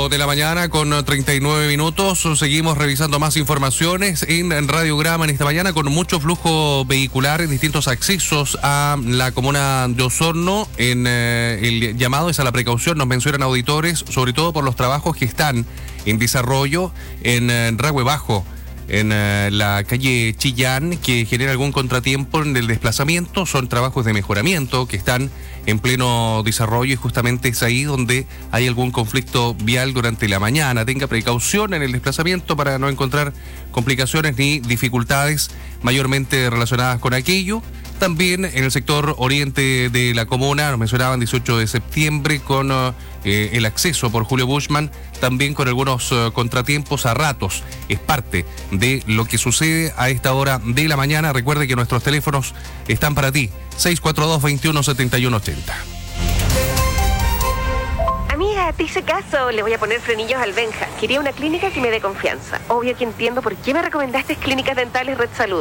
8 de la mañana con 39 minutos. Seguimos revisando más informaciones en Radiograma en esta mañana con mucho flujo vehicular en distintos accesos a la comuna de Osorno. El llamado es a la precaución, nos mencionan auditores, sobre todo por los trabajos que están en desarrollo en Rahue Bajo, en la calle Chillán, que genera algún contratiempo en el desplazamiento. Son trabajos de mejoramiento que están en pleno desarrollo y justamente es ahí donde hay algún conflicto vial durante la mañana. Tenga precaución en el desplazamiento para no encontrar complicaciones ni dificultades mayormente relacionadas con aquello. También en el sector oriente de la comuna, nos mencionaban 18 de septiembre con el acceso por Julio Bushman, también con algunos contratiempos a ratos. Es parte de lo que sucede a esta hora de la mañana. Recuerde que nuestros teléfonos están para ti, 642-217180. Amiga, te hice caso, le voy a poner frenillos al Benja. Quería una clínica que me dé confianza. Obvio que entiendo por qué me recomendaste Clínicas Dentales Red Salud.